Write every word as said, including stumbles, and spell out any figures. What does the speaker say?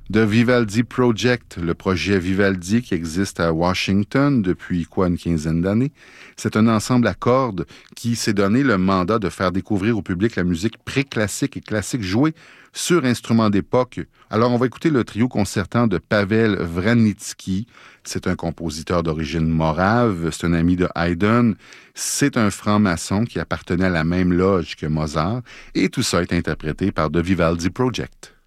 The Vivaldi Project, le projet Vivaldi qui existe à Washington depuis quoi, une quinzaine d'années. C'est un ensemble à cordes qui s'est donné le mandat de faire découvrir au public la musique pré-classique et classique jouée sur instruments d'époque. Alors, on va écouter le trio concertant de Pavel Vranitzky. C'est un compositeur d'origine morave, c'est un ami de Haydn. C'est un franc-maçon qui appartenait à la même loge que Mozart. Et tout ça est interprété par The Vivaldi Project.